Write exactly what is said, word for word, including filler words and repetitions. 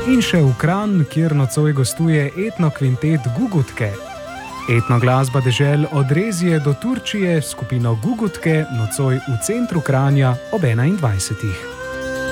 In še v Kranj, kjer nocoj gostuje etnokvintet Gugutke. Etnoglasba dežel od Rezije do Turčije s skupino Gugutke nocoj v centru Kranja ob enaindvajsetih.